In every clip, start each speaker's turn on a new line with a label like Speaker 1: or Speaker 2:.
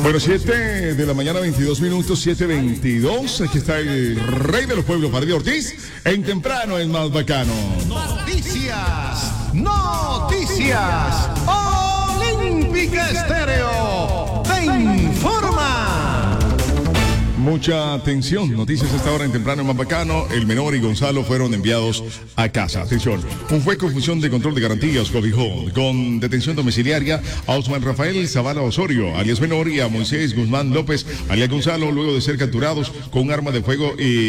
Speaker 1: Bueno, 7 de la mañana, 22 minutos, 7:22. Aquí está el rey de los pueblos, Pardi Ortiz, en Temprano es más bacano.
Speaker 2: Noticias. Olímpica Estéreo te informa.
Speaker 1: Mucha atención, noticias a esta hora en Temprano es más bacano. El menor y Gonzalo fueron enviados a casa. Atención, un juez con función de control de garantías cobijó con detención domiciliaria a Osman Rafael Zavala Osorio, alias Menor, y a Moisés Guzmán López, alias Gonzalo, luego de ser capturados con un arma de fuego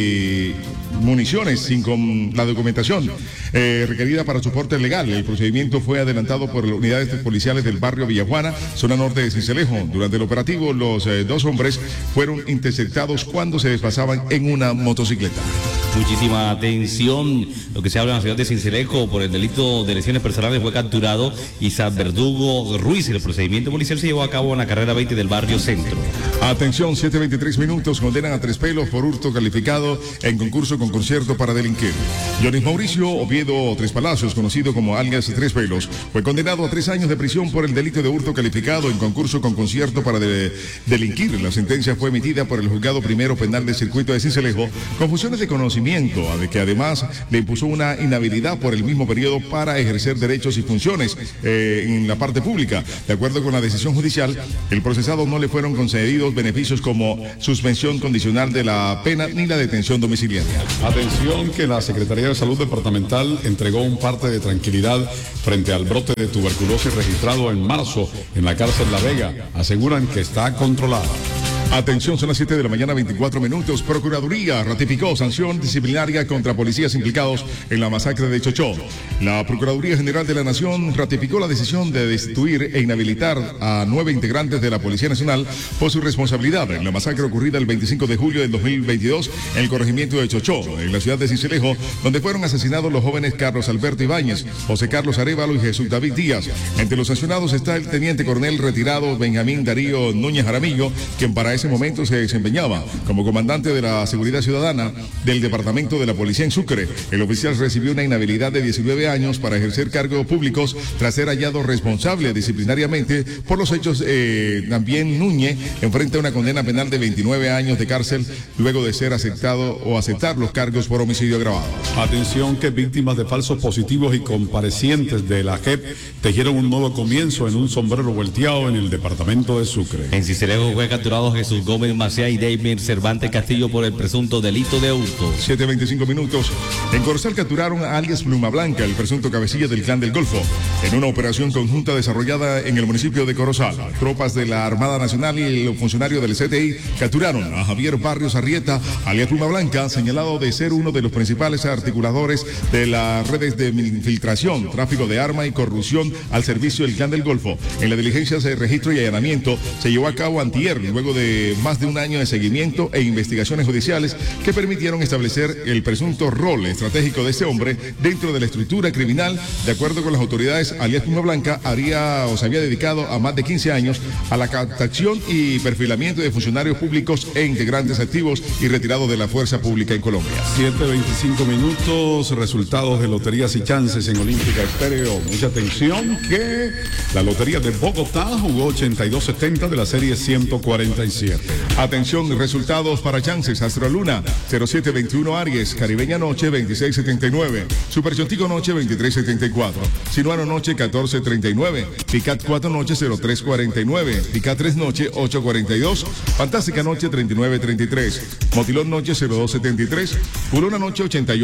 Speaker 1: y municiones sin con la documentación requerida para su porte legal. El procedimiento fue adelantado por las unidades policiales del barrio Villajuana, zona norte de Sincelejo. Durante el operativo, los dos hombres fueron interceptados cuando se desplazaban en una motocicleta.
Speaker 3: Muchísima atención. Lo que se habla en la ciudad de Sincelejo por el delito de lesiones personales fue capturado Isaac Verdugo Ruiz. El procedimiento policial se llevó a cabo en la carrera 20 del barrio Centro.
Speaker 1: Atención, 7:23 minutos. Condenan a Tres Pelos por hurto calificado en concurso con concierto para delinquir. Jonis Mauricio Oviedo Tres Palacios, conocido como alias Tres Pelos, fue condenado a 3 años de prisión por el delito de hurto calificado en concurso con concierto para delinquir. La sentencia fue emitida por el juzgado primero penal del circuito de Sincelejo con funciones de conocimiento, de que además le impuso una inhabilidad por el mismo periodo para ejercer derechos y funciones en la parte pública. De acuerdo con la decisión judicial, el procesado no le fueron concedidos beneficios como suspensión condicional de la pena ni la detención domiciliaria.
Speaker 4: Atención, que la Secretaría de Salud Departamental entregó un parte de tranquilidad frente al brote de tuberculosis registrado en marzo en la cárcel La Vega. Aseguran que está controlada.
Speaker 1: Atención, son las 7 de la mañana, 24 minutos. Procuraduría ratificó sanción disciplinaria contra policías implicados en la masacre de Chochó. La Procuraduría General de la Nación ratificó la decisión de destituir e inhabilitar a 9 integrantes de la Policía Nacional por su responsabilidad en la masacre ocurrida el 25 de julio del 2022 en el corregimiento de Chochó, en la ciudad de Sincelejo, donde fueron asesinados los jóvenes Carlos Alberto Ibáñez, José Carlos Arévalo y Jesús David Díaz. Entre los sancionados está el teniente coronel retirado Benjamín Darío Núñez Jaramillo, quien para ese momento se desempeñaba como comandante de la Seguridad Ciudadana del Departamento de la Policía en Sucre. El oficial recibió una inhabilidad de 19 años para ejercer cargos públicos tras ser hallado responsable disciplinariamente por los hechos. También Núñez enfrenta una condena penal de 29 años de cárcel luego de ser aceptado o aceptar los cargos por homicidio agravado.
Speaker 4: Atención, que víctimas de falsos positivos y comparecientes de la JEP tejieron un nuevo comienzo en un sombrero volteado en el departamento de Sucre.
Speaker 3: En Sincelejo fue capturado Jesús Gómez Maciá y David Cervantes Castillo por el presunto delito de hurto.
Speaker 1: 7:25 minutos. En Corozal capturaron a alias Pluma Blanca, el presunto cabecilla del Clan del Golfo, en una operación conjunta desarrollada en el municipio de Corozal. Tropas de la Armada Nacional y los funcionarios del CTI capturaron a Javier Barrios Arrieta, alias Pluma Blanca, señalado de ser uno de los principales articuladores de las redes de infiltración, tráfico de armas y corrupción al servicio del Clan del Golfo. En la diligencia de registro y allanamiento se llevó a cabo antier, luego de más de un año de seguimiento e investigaciones judiciales que permitieron establecer el presunto rol estratégico de este hombre dentro de la estructura criminal. De acuerdo con las autoridades, alias Pluma Blanca se había dedicado a más de 15 años a la captación y perfilamiento de funcionarios públicos e integrantes activos y retirados de la fuerza pública en Colombia.
Speaker 4: 7:25 minutos, resultados de loterías y chances en Olímpica Estéreo. Mucha atención, que la lotería de Bogotá jugó 8270 de la serie 147.
Speaker 1: Atención, resultados para chances. Astroluna 0721 Aries, Caribeña Noche 2679, Super Chontico Noche 2374, Sinuano Noche 1439, Picat 4 Noche 0349, Picat 3 Noche 842, Fantástica Noche 3933, Motilón Noche 0273, Purona Noche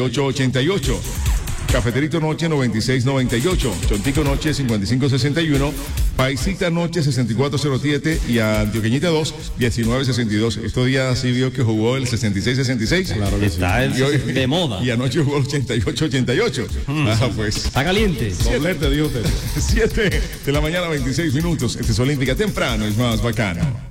Speaker 1: 8888, Cafeterito Noche 9698, Chontico Noche 5561, Paisita Noche 6407 y Antioqueñita 2 1962. Estos días sí vio que jugó el 66-66.
Speaker 3: Claro que está sí. De moda.
Speaker 1: Y anoche jugó el 88-88. Pues.
Speaker 3: Está caliente.
Speaker 1: 7 de la mañana, 26 minutos. Este es Olímpica Temprano, es más bacano.